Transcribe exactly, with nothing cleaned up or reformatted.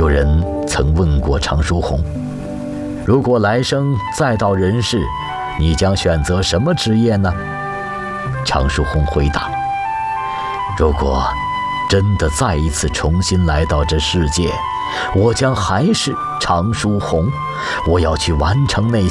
有人曾问过常书鸿，如果来生再到人世，你将选择什么职业呢？常书鸿回答，如果真的再一次重新来到这世界，我将还是常书鸿，我要去完成那